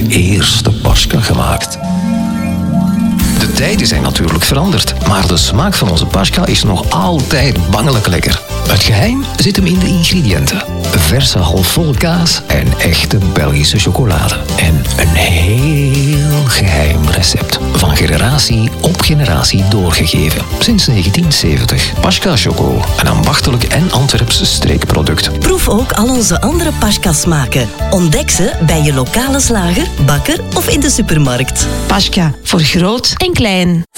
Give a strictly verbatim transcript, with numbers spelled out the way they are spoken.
eerste Paschka gemaakt. De tijden zijn natuurlijk veranderd, maar de smaak van onze Paschka is nog altijd bangelijk lekker. Het geheim zit hem in de ingrediënten. Verse halfvolle kaas en echte Belgische chocolade. En een heel geheim recept. Van generatie op generatie doorgegeven. Sinds negentien zeventig. Paschka Choco. Een ambachtelijk en Antwerps streekproduct. Proef ook al onze andere Paschka smaken. Ontdek ze bij je lokale slager, bakker of in de supermarkt. Paschka, voor groot en klein.